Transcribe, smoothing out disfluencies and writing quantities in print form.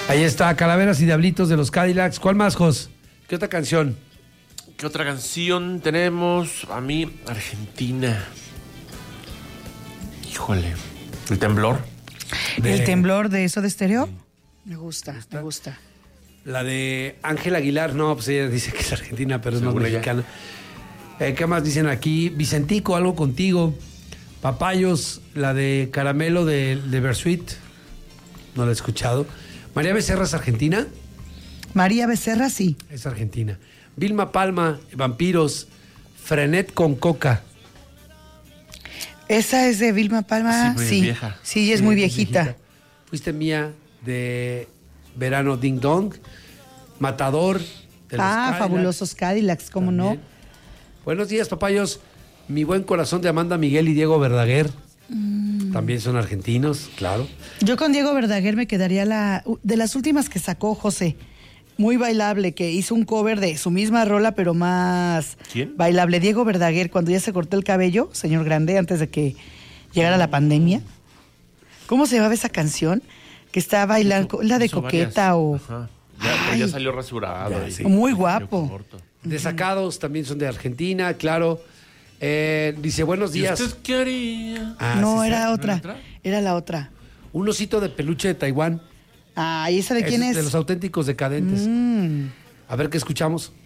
Ahí está, Calaveras y Diablitos de los Cadillacs. ¿Cuál más, Jos? ¿Qué otra canción? ¿Qué otra canción tenemos? A mí, Argentina. Híjole. ¿El temblor? ¿El temblor de Soda Stereo? Me gusta. La de Ángel Aguilar. No, pues ella dice que es argentina, pero es más Según ella. mexicana. ¿Qué más dicen aquí? Vicentico, algo contigo. Papayos, la de Caramelo de Bersuit. No la he escuchado. María Becerra es argentina. María Becerra, sí. Es argentina. Vilma Palma, Vampiros, Frenet con Coca. Esa es de Vilma Palma, Sí, sí. muy vieja. Sí, es muy viejita. Fuiste mía de Verano Ding Dong. Matador. De los Cadillacs. Fabulosos Cadillacs, ¿cómo También. no? Buenos días, papayos. Mi buen corazón de Amanda Miguel y Diego Verdaguer. También son argentinos, claro. Yo con Diego Verdaguer me quedaría de las últimas que sacó José. Muy bailable, que hizo un cover de su misma rola, pero más ¿Quién? bailable. Diego Verdaguer, cuando ya se cortó el cabello, señor Grande, antes de que llegara la pandemia. ¿Cómo se llamaba esa canción? Que está bailando, la de Hizo Coqueta varias. o... Ajá. Ay. Ya salió rasurado. Ya, y- sí. Muy y guapo. corto. Desacados también son de Argentina, claro. Dice, buenos ¿Y días. usted qué haría? Ah, no, sí, era ¿no otra. era otra? Era la otra. Un osito de peluche de Taiwán. ¿Y esa de quién es? De los auténticos decadentes. A ver qué escuchamos.